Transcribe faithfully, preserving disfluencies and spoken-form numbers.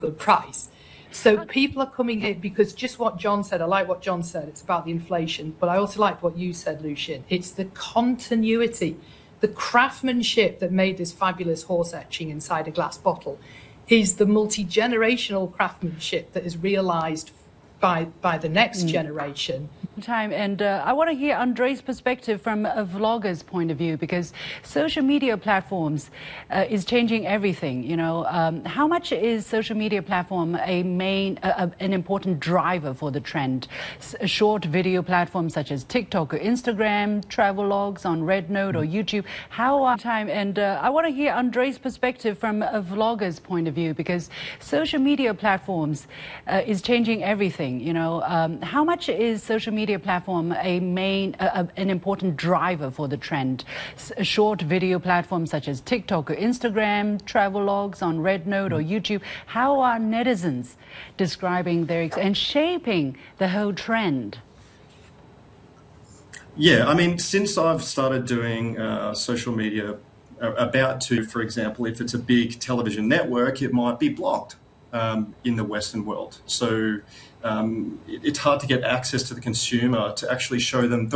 the price. So people are coming in because just what John said, I like what John said, it's about the inflation, but I also like what you said, Lucian. It's the continuity, the craftsmanship that made this fabulous horse etching inside a glass bottle is the multi-generational craftsmanship that is realized by by the next mm. generation. Time and uh, I want to hear Andre's perspective from a vlogger's point of view, because social media platforms uh, is changing everything. You know, um, how much is social media platform a main, uh, an important driver for the trend? S short video platforms such as TikTok or Instagram, travel logs on Rednote or YouTube. How are time and uh, I want to hear Andre's perspective from a vlogger's point of view, because social media platforms uh, is changing everything. You know, um, how much is social media platform a main, uh, an important driver for the trend? S short video platforms such as TikTok or Instagram, travel logs on Rednote or YouTube. How are netizens describing their ex and shaping the whole trend? Yeah, I mean, since I've started doing uh, social media, uh, about to, for example, if it's a big television network, it might be blocked um, in the Western world. So um, it, it's hard to get access to the consumer to actually show them